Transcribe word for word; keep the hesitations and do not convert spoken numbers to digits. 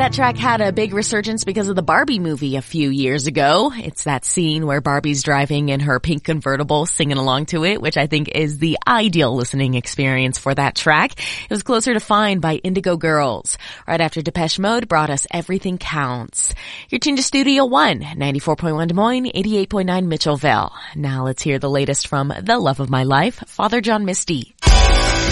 That track had a big resurgence because of the Barbie movie a few years ago. It's that scene where Barbie's driving in her pink convertible, singing along to it, which I think is the ideal listening experience for that track. It was Closer to Fine by Indigo Girls. Right after Depeche Mode brought us Everything Counts. You're tuned to Studio One, ninety-four point one Des Moines, eighty-eight point nine Mitchellville. Now let's hear the latest from the love of my life, Father John Misty.